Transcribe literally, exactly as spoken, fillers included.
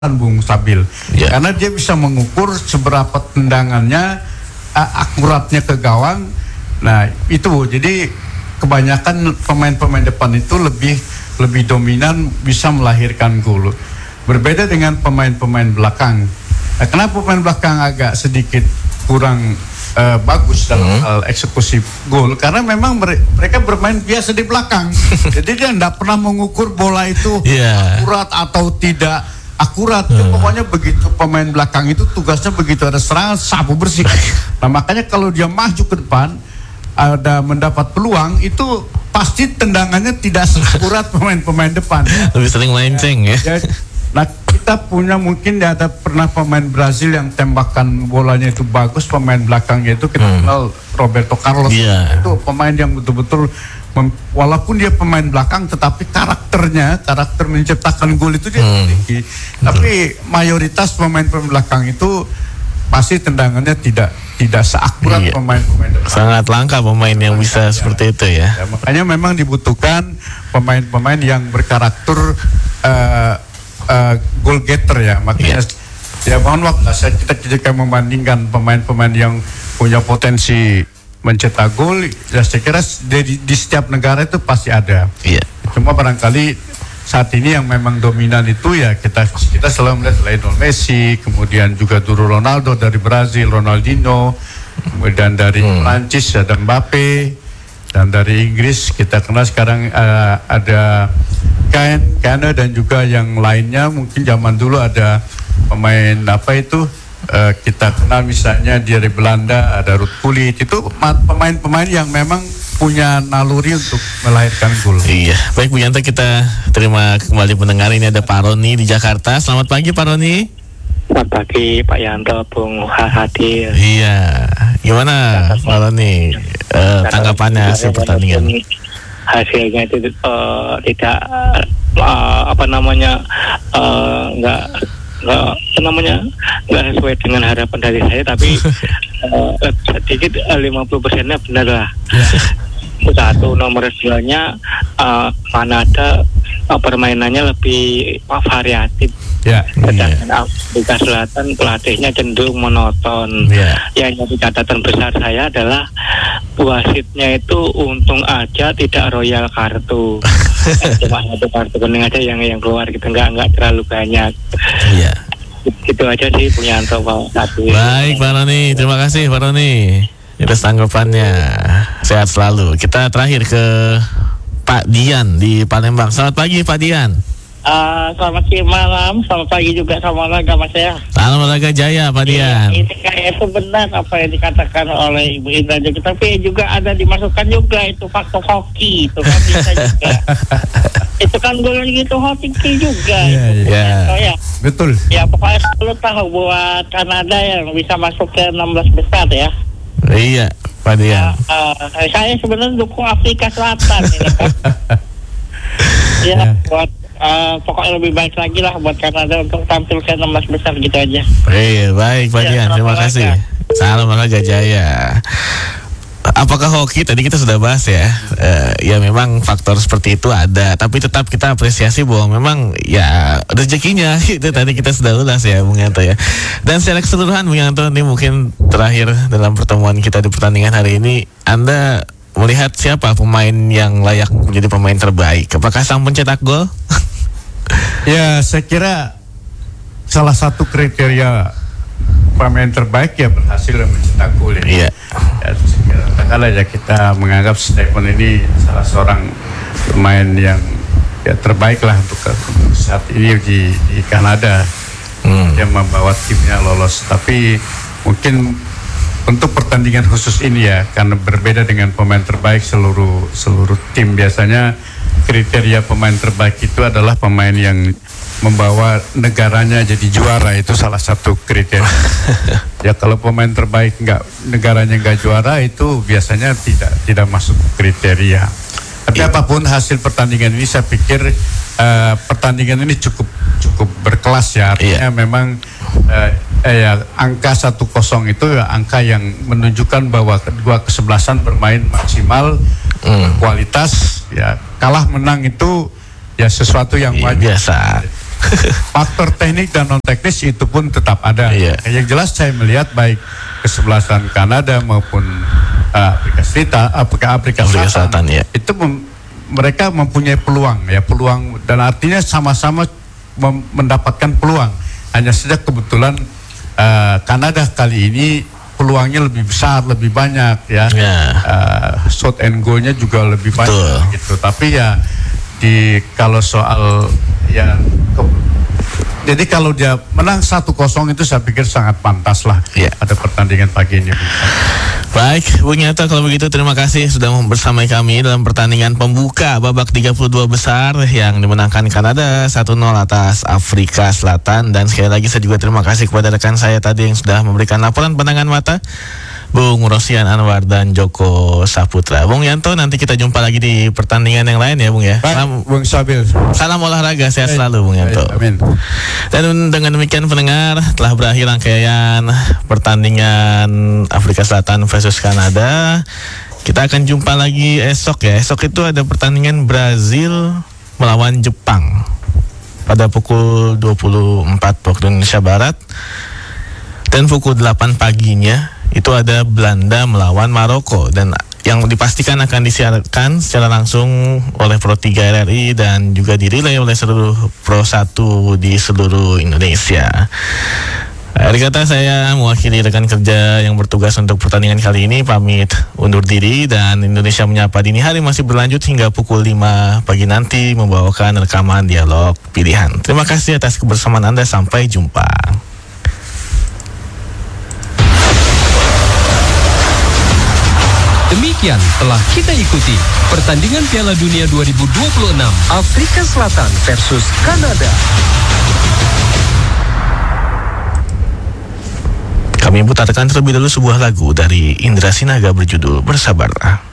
Bung Sabil, yeah. karena dia bisa mengukur seberapa tendangannya uh, akuratnya ke gawang. Nah itu jadi kebanyakan pemain-pemain depan itu lebih lebih dominan, bisa melahirkan gol. Berbeda dengan pemain-pemain belakang. Nah, kenapa pemain belakang agak sedikit kurang uh, bagus dalam hmm. hal eksekusi gol? Karena memang mereka bermain biasa di belakang, jadi dia tidak pernah mengukur bola itu yeah. akurat atau tidak akurat. Hmm. Pokoknya begitu pemain belakang itu tugasnya begitu ada serangan sapu bersih. Nah makanya kalau dia maju ke depan, ada mendapat peluang, itu pasti tendangannya tidak seakurat pemain-pemain depan. Lebih sering melenceng ya. ya. Nah kita punya mungkin ya, ada pernah pemain Brazil yang tembakan bolanya itu bagus, pemain belakangnya itu kita hmm. kenal Roberto Carlos. Yeah. Itu pemain yang betul-betul Mem- walaupun dia pemain belakang, tetapi karakternya, karakter menciptakan gol itu dia hmm. tinggi. Tapi mayoritas pemain-pemain belakang itu pasti tendangannya tidak tidak seakurat iya. pemain-pemain depan. Sangat langka pemain yang bisa ya, seperti itu ya. ya. Makanya memang dibutuhkan pemain-pemain yang berkarakter uh, uh, goal getter ya. Makanya ya, ya mohon maaf lah, saya kita kita membandingkan pemain-pemain yang punya potensi mencetak gol, ya saya kira di, di setiap negara itu pasti ada. Iya. Cuma barangkali saat ini yang memang dominan itu ya kita kita selalu melihat Lionel Messi, kemudian juga dulu Ronaldo dari Brazil, Ronaldinho, kemudian dari hmm. Prancis ada Mbappe, dan dari Inggris kita kenal sekarang uh, ada Kane, Kane dan juga yang lainnya. Mungkin zaman dulu ada pemain apa itu? Uh, kita kenal misalnya dari Belanda ada Ruud Gullit, itu pemain-pemain yang memang punya naluri untuk melahirkan gol. Iya, baik Bu Yanto, kita terima kembali pendengar. Ini ada Pak Roni di Jakarta. Selamat pagi Pak Roni. Selamat pagi Pak Yanto, Bung Hadir. Iya, gimana Pak Roni uh, tanggapannya hasil pertandingan? Hasilnya itu uh, tidak uh, apa namanya uh, enggak nggak namanya nggak sesuai dengan harapan dari saya, tapi uh, sedikit uh, lima puluh persennya benar lah. Satu, nomor duanya uh, Kanada uh, permainannya lebih uh, variatif. Ya. Sedangkan yeah. Afrika Selatan pelatihnya cenderung monoton. Yeah. Yang jadi catatan besar saya adalah wasitnya itu untung aja tidak royal kartu. Cuma satu kartu kuning aja yang yang keluar, gitu, nggak nggak terlalu banyak. Iya. Itu aja sih punya Anto Pak Satu. Baik Pak Roni, terima kasih Pak Roni. Itu tanggapannya. Sehat selalu. Kita terakhir ke Pak Dian di Palembang. Selamat pagi Pak Dian. Uh, selamat malam, selamat pagi juga, sama olahraga Mas ya. Salam olahraga jaya Pak Dian. Ini kayak itu benar apa yang dikatakan oleh Ibu Indra juga, tapi juga ada dimasukkan juga itu faktor hoki, itu kan bisa juga. Itu kan golnya gitu hoki juga. Iya, itu, iya. Oh, ya. Betul. Ya pokoknya lu tahu buat Kanada yang bisa masuk ke enam belas besar ya. Iya Pak Dian. Uh, uh, saya sebenarnya dukung Afrika Selatan ini kan. Ya, buat Uh, pokoknya lebih baik lagi lah buat Kanada untuk tampil ke enam belas besar gitu aja. Iya, baik Pak Dian, terima kasih. Salam olahraga jaya. Apakah hoki tadi kita sudah bahas ya? Uh, ya memang faktor seperti itu ada, tapi tetap kita apresiasi bahwa memang ya rezekinya itu tadi kita sudah ulas ya Bung Yanto ya. Dan secara keseluruhan Bung Yanto, ini mungkin terakhir dalam pertemuan kita di pertandingan hari ini, Anda melihat siapa pemain yang layak menjadi pemain terbaik? Apakah sang pencetak gol? Ya, saya kira salah satu kriteria pemain terbaik ya berhasil mencetak gol ya. Iya. Ya, katakanlah ya kita menganggap Stephen ini salah seorang pemain yang ya terbaik lah untuk saat ini di, di Kanada. Hmm. Dia membawa timnya lolos. Tapi mungkin untuk pertandingan khusus ini ya, karena berbeda dengan pemain terbaik seluruh seluruh tim, biasanya kriteria pemain terbaik itu adalah pemain yang membawa negaranya jadi juara, itu salah satu kriteria. Ya kalau pemain terbaik nggak negaranya nggak juara, itu biasanya tidak tidak masuk kriteria. Tapi apapun hasil pertandingan ini, saya pikir uh, pertandingan ini cukup cukup berkelas ya. Artinya yeah. memang uh, eh, ya, angka satu kosong itu ya angka yang menunjukkan bahwa kedua kesebelasan bermain maksimal, mm. kualitas. Ya kalah menang itu ya sesuatu yang wajar. Biasa. faktor teknik dan non teknis itu pun tetap ada. Iya. Yang jelas saya melihat baik kesebelasan Kanada maupun uh, Afrika Selatan, Afrika, Afrika Afrika Selatan, Selatan, ya. itu mem- mereka mempunyai peluang ya peluang dan artinya sama-sama mem- mendapatkan peluang. Hanya saja kebetulan uh, Kanada kali ini peluangnya lebih besar, lebih banyak ya. Ya. Uh, shot and goal-nya juga lebih banyak. Betul. Gitu. Tapi ya di kalau soal ya ke- jadi kalau dia menang satu kosong itu saya pikir sangat pantas lah Ya. pada pertandingan pagi ini. Baik, Bung Yanto, kalau begitu terima kasih sudah bersama kami dalam pertandingan pembuka babak tiga puluh dua besar yang dimenangkan Kanada satu nol atas Afrika Selatan. Dan sekali lagi saya juga terima kasih kepada rekan saya tadi yang sudah memberikan laporan pandangan mata, Bung Rosian Anwar dan Joko Saputra. Bung Yanto, nanti kita jumpa lagi di pertandingan yang lain ya, Bung ya. Salam, Bung Sabil. salam olahraga, sehat selalu, Bung Yanto. Amin. Dan dengan demikian pendengar, telah berakhir rangkaian pertandingan Afrika Selatan versus Kanada. Kita akan jumpa lagi esok ya. Esok itu ada pertandingan Brazil melawan Jepang pada pukul dua puluh empat waktu Indonesia Barat. Dan pukul delapan paginya itu ada Belanda melawan Maroko, dan yang dipastikan akan disiarkan secara langsung oleh Pro tiga R R I dan juga dirilai oleh seluruh Pro satu di seluruh Indonesia. Akhir kata, saya mewakili rekan kerja yang bertugas untuk pertandingan kali ini pamit undur diri, dan Indonesia Menyapa Dini Hari masih berlanjut hingga pukul lima pagi nanti membawakan rekaman dialog pilihan. Terima kasih atas kebersamaan Anda, sampai jumpa. Demikian telah kita ikuti pertandingan Piala Dunia dua ribu dua puluh enam Afrika Selatan versus Kanada. Kami putarkan terlebih dahulu sebuah lagu dari Indra Sinaga berjudul Bersabarlah.